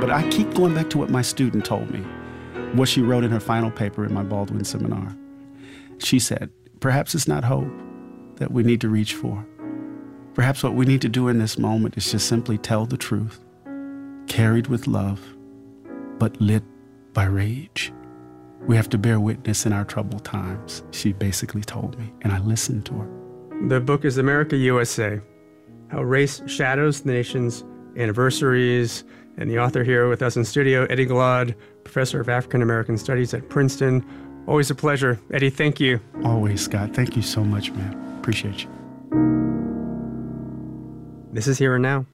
But I keep going back to what my student told me, what she wrote in her final paper in my Baldwin seminar. She said, perhaps it's not hope that we need to reach for. Perhaps what we need to do in this moment is just simply tell the truth, carried with love, but lit by rage. We have to bear witness in our troubled times, she basically told me, and I listened to her. The book is America, USA, How Race Shadows the Nation's Anniversaries, and the author here with us in studio, Eddie Glaude, professor of African American Studies at Princeton. Always a pleasure. Eddie, thank you. Always, Scott. Thank you so much, man. Appreciate you. This is Here and Now.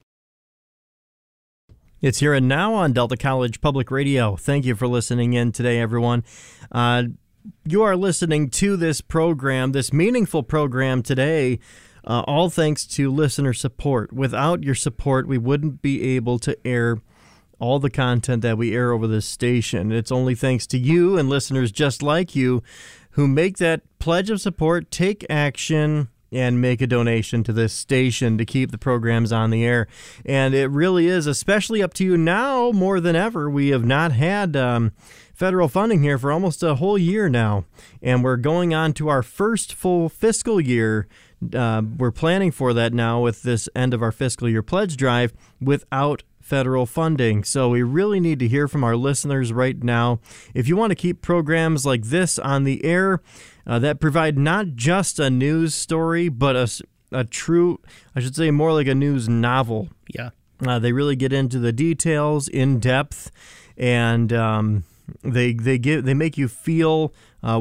It's Here and Now on Delta College Public Radio. Thank you for listening in today, everyone. You are listening to this program, this meaningful program today, all thanks to listener support. Without your support, we wouldn't be able to air all the content that we air over this station. It's only thanks to you and listeners just like you who make that pledge of support, take action, and make a donation to this station to keep the programs on the air. And it really is especially up to you now more than ever. We have not had federal funding here for almost a whole year now, and we're going on to our first full fiscal year. We're planning for that now with this end of our fiscal year pledge drive without federal funding. So we really need to hear from our listeners right now. If you want to keep programs like this on the air that provide not just a news story, but a true, I should say more like a news novel. Yeah. They really get into the details in depth, and they make you feel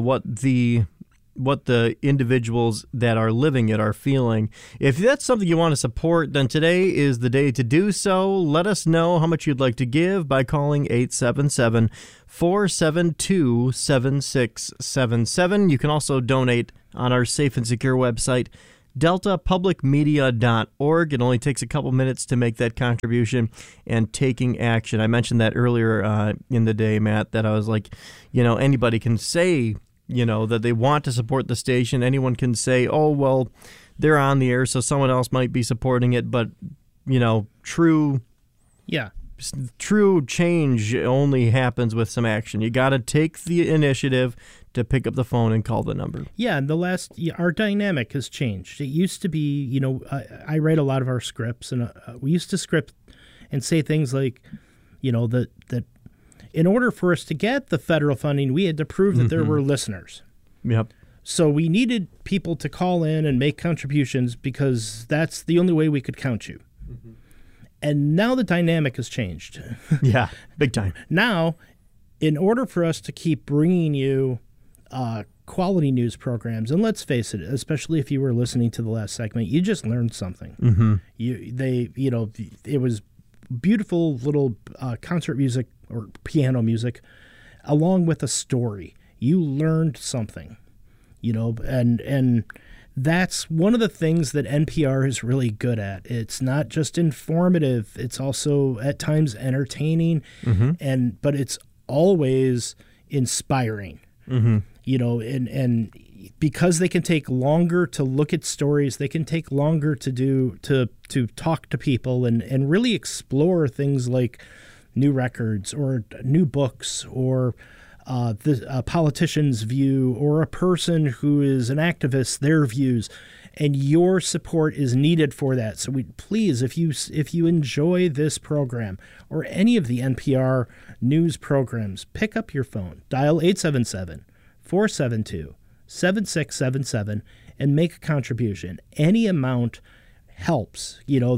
what the individuals that are living it are feeling. If that's something you want to support, then today is the day to do so. Let us know how much you'd like to give by calling 877-472-7677. You can also donate on our safe and secure website, deltapublicmedia.org. It only takes a couple minutes to make that contribution and taking action. I mentioned that earlier in the day, Matt, that I was like, anybody can say that they want to support the station. Anyone can say, oh, well, they're on the air, so someone else might be supporting it. But, true change only happens with some action. You got to take the initiative to pick up the phone and call the number. Yeah, our dynamic has changed. It used to be, I write a lot of our scripts, and we used to script and say things like, that in order for us to get the federal funding, we had to prove that there were listeners. Yep. So we needed people to call in and make contributions because that's the only way we could count you. Mm-hmm. And now the dynamic has changed. Yeah, big time. Now, in order for us to keep bringing you quality news programs, and let's face it, especially if you were listening to the last segment, you just learned something. Mm-hmm. It was beautiful little concert music or piano music along with a story. You learned something, and that's one of the things that NPR is really good at. It's not just informative, it's also at times entertaining, but it's always inspiring. Mm-hmm. And because they can take longer to look at stories, they can take longer to talk to people and really explore things like new records or new books or a politician's view or a person who is an activist, their views. And your support is needed for that. So please, if you enjoy this program or any of the NPR news programs, pick up your phone, dial 877-472-7677 and make a contribution. Any amount helps.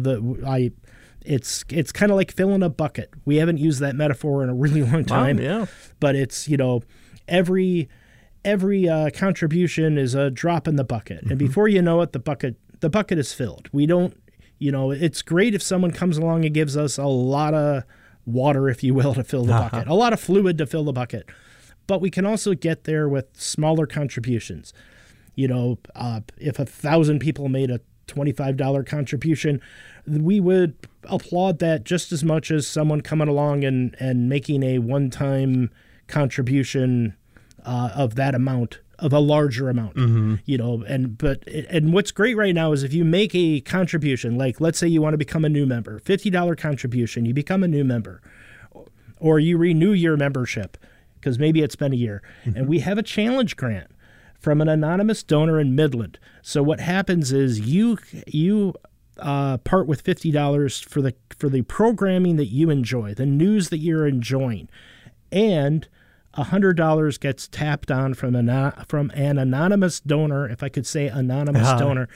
It's kind of like filling a bucket. We haven't used that metaphor in a really long time. Yeah. But it's, every contribution is a drop in the bucket. And before you know it, the bucket is filled. We don't, it's great if someone comes along and gives us a lot of water, if you will, to fill the bucket, a lot of fluid to fill the bucket. But we can also get there with smaller contributions. If 1,000 people made a $25 contribution, we would applaud that just as much as someone coming along and making a one-time contribution of that amount, of a larger amount. And what's great right now is if you make a contribution, like let's say you want to become a new member, $50 contribution, you become a new member. or you renew your membership because maybe it's been a year. And we have a challenge grant from an anonymous donor in Midland. So what happens is you part with $50 for the programming that you enjoy, the news that you're enjoying, and $100 gets tapped on from an anonymous donor. If I could say anonymous donor,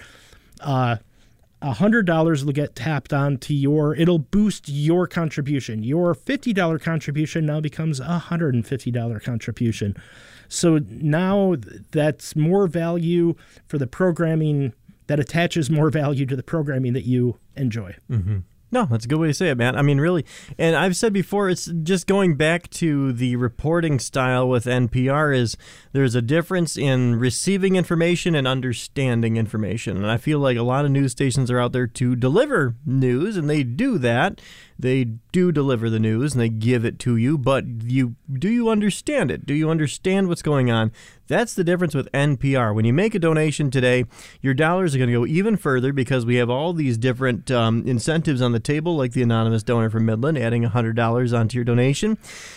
$100 will get tapped on to it'll boost your contribution. Your $50 contribution now becomes a $150 contribution. So now that's more value for the programming, that attaches more value to the programming that you enjoy. Mm-hmm. No, that's a good way to say it, man. I mean, really, and I've said before, it's just going back to the reporting style with NPR is there's a difference in receiving information and understanding information. And I feel like a lot of news stations are out there to deliver news, and they do that. They do deliver the news, and they give it to you, but do you understand it? Do you understand what's going on? That's the difference with NPR. When you make a donation today, your dollars are going to go even further because we have all these different incentives on the table, like the anonymous donor from Midland adding $100 onto your donation.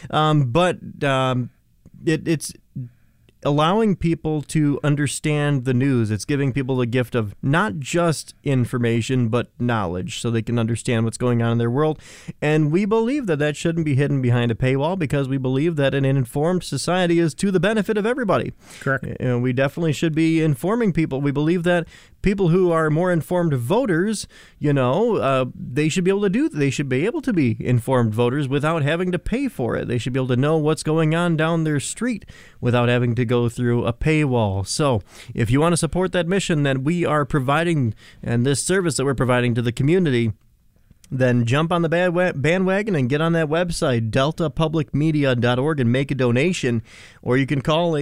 It's allowing people to understand the news. It's giving people the gift of not just information, but knowledge so they can understand what's going on in their world. And we believe that shouldn't be hidden behind a paywall because we believe that an informed society is to the benefit of everybody. Correct. And we definitely should be informing people. We believe that people who are more informed voters, they should be able to be informed voters without having to pay for it. They should be able to know what's going on down their street without having to go through a paywall. So if you want to support that mission that we are providing and this service that we're providing to the community, then jump on the bandwagon and get on that website, deltapublicmedia.org, and make a donation. Or you can call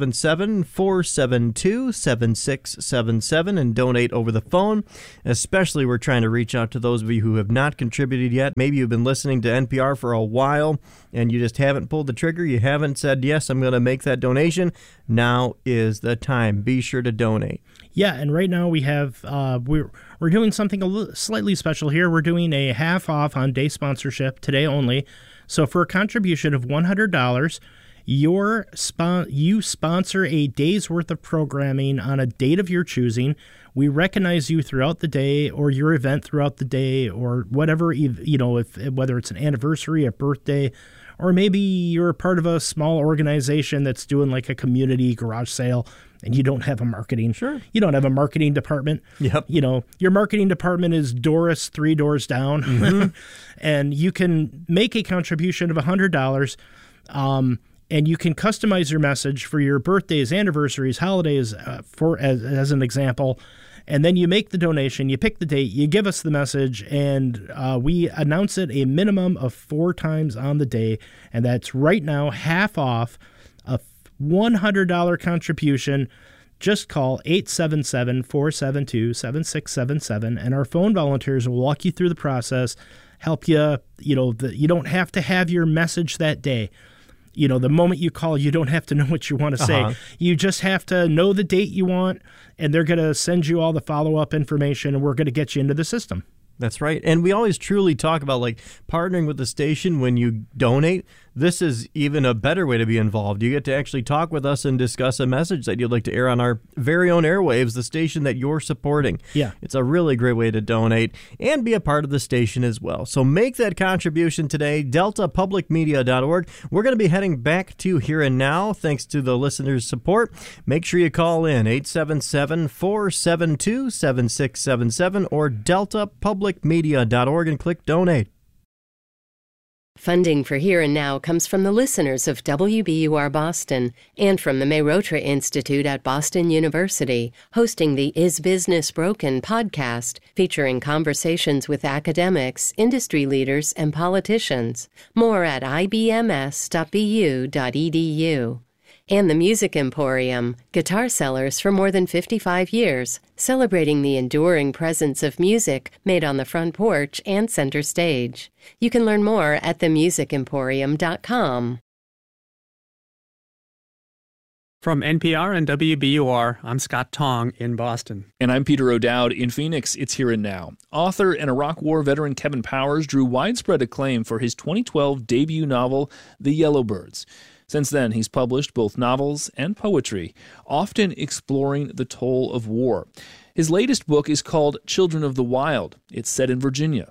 877-472-7677 and donate over the phone. Especially, we're trying to reach out to those of you who have not contributed yet. Maybe you've been listening to NPR for a while and you just haven't pulled the trigger. You haven't said, yes, I'm going to make that donation. Now is the time. Be sure to donate. Yeah, and right now we have we're doing something slightly special here. We're doing a half off on day sponsorship today only. So for a contribution of $100, you sponsor a day's worth of programming on a date of your choosing. We recognize you throughout the day or your event throughout the day or whatever, whether it's an anniversary, a birthday, or maybe you're a part of a small organization that's doing like a community garage sale and you don't have a marketing. Sure. You don't have a marketing department. Yep. Your marketing department is Doris 3 doors down. Mm-hmm. And you can make a contribution of $100 and you can customize your message for your birthdays, anniversaries, holidays, as an example. And then you make the donation, you pick the date, you give us the message, and we announce it a minimum of 4 times on the day. And that's right now half off a $100 contribution. Just call 877-472-7677, and our phone volunteers will walk you through the process, help you. You don't have to have your message that day. The moment you call, you don't have to know what you want to say. You just have to know the date you want, and they're going to send you all the follow-up information, and we're going to get you into the system. That's right. And we always truly talk about partnering with the station when you donate. This is even a better way to be involved. You get to actually talk with us and discuss a message that you'd like to air on our very own airwaves, the station that you're supporting. Yeah. It's a really great way to donate and be a part of the station as well. So make that contribution today, deltapublicmedia.org. We're going to be heading back to Here and Now, thanks to the listeners' support. Make sure you call in 877-472-7677 or deltapublicmedia.org and click donate. Funding for Here and Now comes from the listeners of WBUR Boston and from the Mehrotra Institute at Boston University, hosting the Is Business Broken podcast, featuring conversations with academics, industry leaders, and politicians. More at ibms.bu.edu. And the Music Emporium, guitar sellers for more than 55 years, celebrating the enduring presence of music made on the front porch and center stage. You can learn more at themusicemporium.com. From NPR and WBUR, I'm Scott Tong in Boston. And I'm Peter O'Dowd in Phoenix. It's Here and Now. Author and Iraq War veteran Kevin Powers drew widespread acclaim for his 2012 debut novel, The Yellowbirds. Since then, he's published both novels and poetry, often exploring the toll of war. His latest book is called Children of the Wild. It's set in Virginia,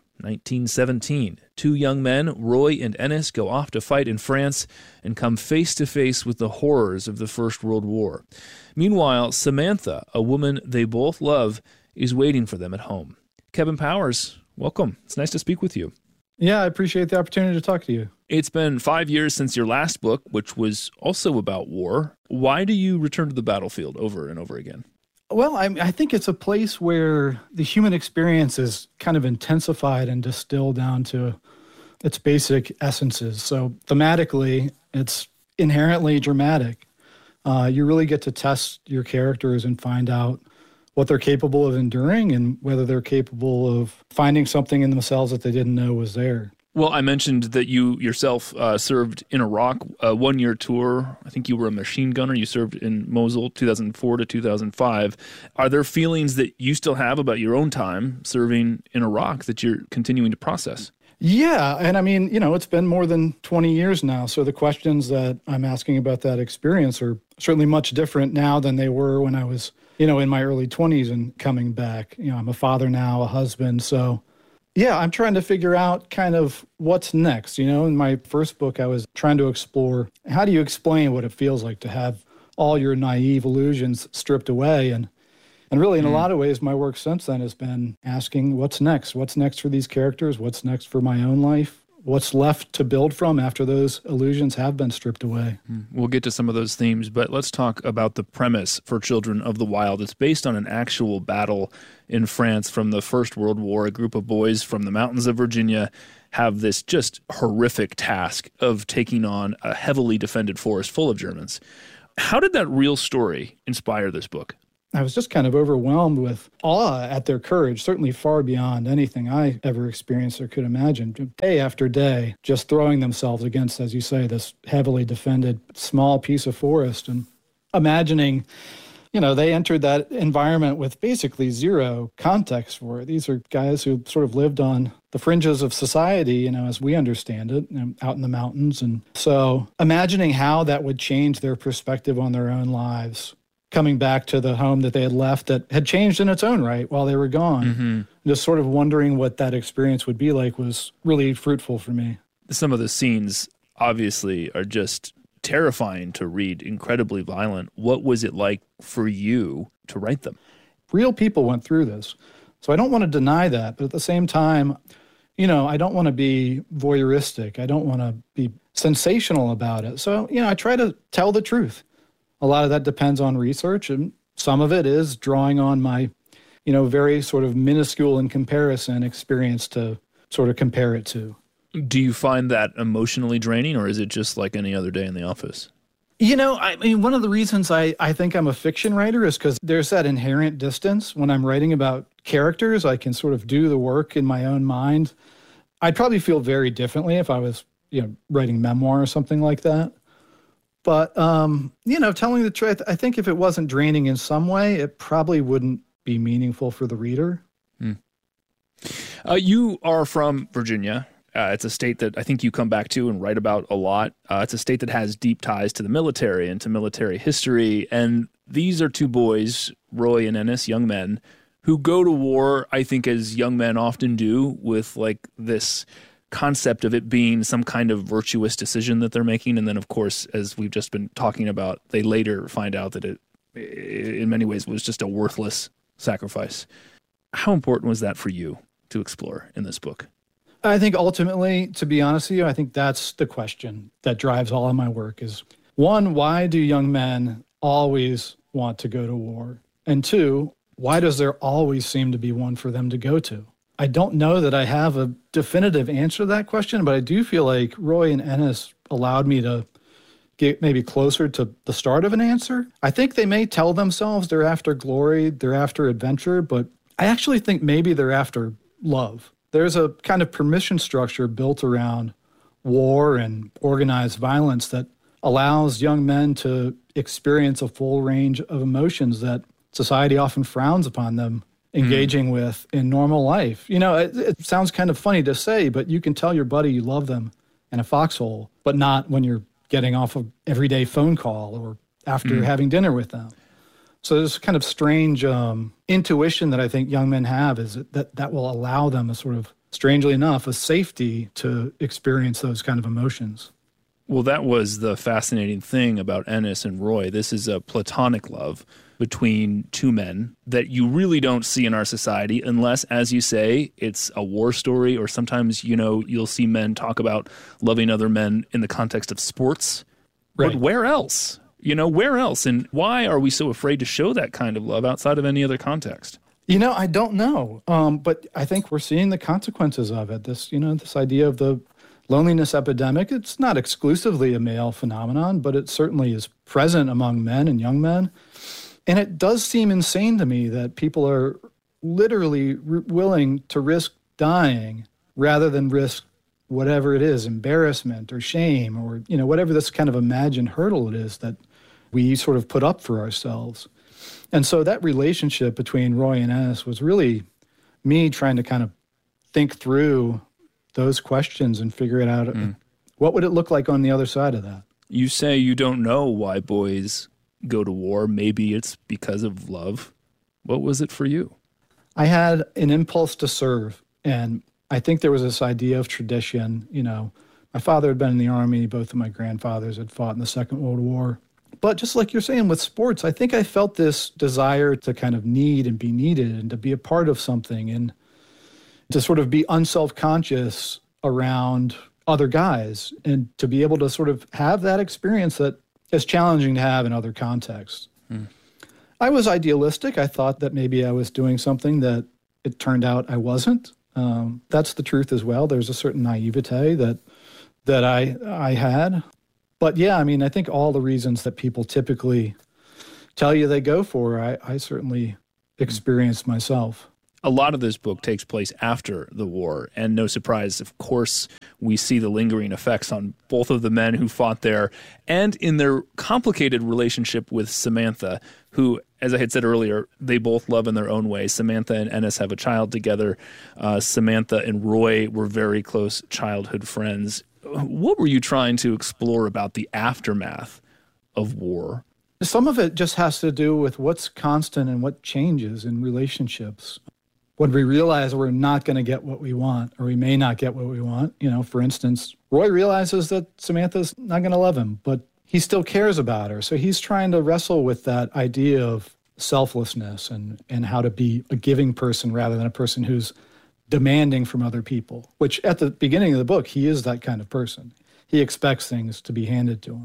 1917. Two young men, Roy and Ennis, go off to fight in France and come face to face with the horrors of the First World War. Meanwhile, Samantha, a woman they both love, is waiting for them at home. Kevin Powers, welcome. It's nice to speak with you. Yeah, I appreciate the opportunity to talk to you. It's been 5 years since your last book, which was also about war. Why do you return to the battlefield over and over again? Well, I think it's a place where the human experience is kind of intensified and distilled down to its basic essences. So thematically, it's inherently dramatic. You really get to test your characters and find out what they're capable of enduring and whether they're capable of finding something in themselves that they didn't know was there. Well, I mentioned that you yourself served in Iraq, a one-year tour. I think you were a machine gunner. You served in Mosul 2004 to 2005. Are there feelings that you still have about your own time serving in Iraq that you're continuing to process? Yeah, and I mean, it's been more than 20 years now, so the questions that I'm asking about that experience are certainly much different now than they were when I was, in my early 20s and coming back. I'm a father now, a husband, so yeah, I'm trying to figure out kind of what's next. In my first book, I was trying to explore how do you explain what it feels like to have all your naive illusions stripped away. And really, in a lot of ways, my work since then has been asking what's next? What's next for these characters? What's next for my own life? What's left to build from after those illusions have been stripped away? We'll get to some of those themes, but let's talk about the premise for Children of the Wild. It's based on an actual battle in France from the First World War. A group of boys from the mountains of Virginia have this just horrific task of taking on a heavily defended forest full of Germans. How did that real story inspire this book? I was just kind of overwhelmed with awe at their courage, certainly far beyond anything I ever experienced or could imagine. Day after day, just throwing themselves against, as you say, this heavily defended small piece of forest and imagining, they entered that environment with basically zero context for it. These are guys who sort of lived on the fringes of society, as we understand it, out in the mountains. And so imagining how that would change their perspective on their own lives, coming back to the home that they had left that had changed in its own right while they were gone. Just sort of wondering what that experience would be like was really fruitful for me. Some of the scenes obviously are just terrifying to read, incredibly violent. What was it like for you to write them? Real people went through this. So I don't want to deny that, but at the same time, I don't want to be voyeuristic. I don't want to be sensational about it. So, I try to tell the truth. A lot of that depends on research, and some of it is drawing on my, very sort of minuscule in comparison experience to sort of compare it to. Do you find that emotionally draining, or is it just like any other day in the office? One of the reasons I think I'm a fiction writer is because there's that inherent distance. When I'm writing about characters, I can sort of do the work in my own mind. I'd probably feel very differently if I was, writing memoir or something like that. But, telling the truth, I think if it wasn't draining in some way, it probably wouldn't be meaningful for the reader. You are from Virginia. It's a state that I think you come back to and write about a lot. It's a state that has deep ties to the military and to military history. And these are two boys, Roy and Ennis, young men, who go to war, I think, as young men often do, with like this concept of it being some kind of virtuous decision that they're making. And then, of course, as we've just been talking about, they later find out that it in many ways was just a worthless sacrifice. How important was that for you to explore in this book? I think ultimately, to be honest with you, I think that's the question that drives all of my work is, one, why do young men always want to go to war? And two, why does there always seem to be one for them to go to? I don't know that I have a definitive answer to that question, but I do feel like Roy and Ennis allowed me to get maybe closer to the start of an answer. I think they may tell themselves they're after glory, they're after adventure, but I actually think maybe they're after love. There's a kind of permission structure built around war and organized violence that allows young men to experience a full range of emotions that society often frowns upon them engaging with in normal life. You know, it sounds kind of funny to say, but you can tell your buddy you love them in a foxhole, but not when you're getting off an everyday phone call or after having dinner with them. So there's kind of strange intuition that I think young men have is that will allow them a sort of, strangely enough, a safety to experience those kind of emotions. Well, that was the fascinating thing about Ennis and Roy. This is a platonic love between two men that you really don't see in our society unless, as you say, it's a war story, or sometimes, you know, you'll see men talk about loving other men in the context of sports. Right. But where else? You know, where else? And why are we so afraid to show that kind of love outside of any other context? You know, I don't know. But I think we're seeing the consequences of it. This idea of the loneliness epidemic, it's not exclusively a male phenomenon, but it certainly is present among men and young men. And it does seem insane to me that people are literally willing to risk dying rather than risk whatever it is, embarrassment or shame or, you know, whatever this kind of imagined hurdle it is that we sort of put up for ourselves. And so that relationship between Roy and Ennis was really me trying to kind of think through those questions and figure it out. What would it look like on the other side of that? You say you don't know why boys go to war. Maybe it's because of love. What was it for you? I had an impulse to serve, and I think there was this idea of tradition. You know, my father had been in the Army. Both of my grandfathers had fought in the Second World War. But just like you're saying with sports, I think I felt this desire to kind of need and be needed and to be a part of something and to sort of be unself-conscious around other guys and to be able to sort of have that experience that is challenging to have in other contexts. I was idealistic. I thought that maybe I was doing something that it turned out I wasn't. That's the truth as well. There's a certain naivete that I had. But yeah, I mean, I think all the reasons that people typically tell you they go for, I certainly experienced myself. A lot of this book takes place after the war, and no surprise, of course, we see the lingering effects on both of the men who fought there and in their complicated relationship with Samantha, who, as I had said earlier, they both love in their own way. Samantha and Ennis have a child together. Samantha and Roy were very close childhood friends. What were you trying to explore about the aftermath of war? Some of it just has to do with what's constant and what changes in relationships. When we realize we're not going to get what we want, or we may not get what we want, you know, for instance, Roy realizes that Samantha's not going to love him, but he still cares about her. So he's trying to wrestle with that idea of selflessness and how to be a giving person rather than a person who's demanding from other people, which at the beginning of the book, he is that kind of person. He expects things to be handed to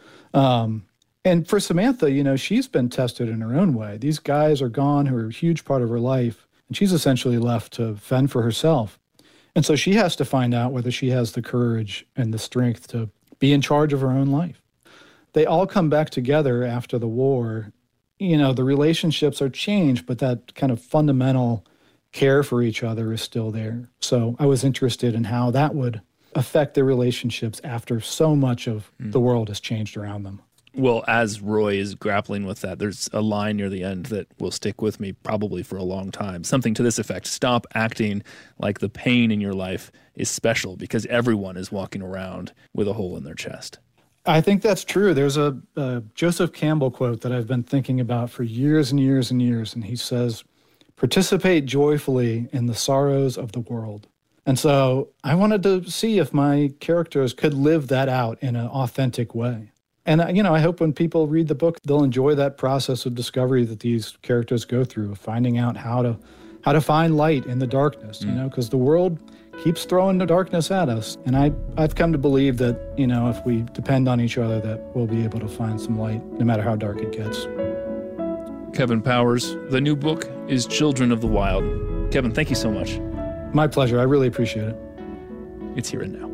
him. And for Samantha, you know, she's been tested in her own way. These guys are gone who are a huge part of her life, and she's essentially left to fend for herself. And so she has to find out whether she has the courage and the strength to be in charge of her own life. They all come back together after the war. You know, the relationships are changed, but that kind of fundamental care for each other is still there. So I was interested in how that would affect their relationships after so much of the world has changed around them. Well, as Roy is grappling with that, there's a line near the end that will stick with me probably for a long time. Something to this effect: stop acting like the pain in your life is special because everyone is walking around with a hole in their chest. I think that's true. There's a Joseph Campbell quote that I've been thinking about for years and years and years, and he says, "Participate joyfully in the sorrows of the world." And so I wanted to see if my characters could live that out in an authentic way. And, you know, I hope when people read the book, they'll enjoy that process of discovery that these characters go through, finding out how to find light in the darkness, you know, because the world keeps throwing the darkness at us. And I've come to believe that, you know, if we depend on each other, that we'll be able to find some light, no matter how dark it gets. Kevin Powers, the new book is Children of the Wild. Kevin, thank you so much. My pleasure. I really appreciate it. It's here and now.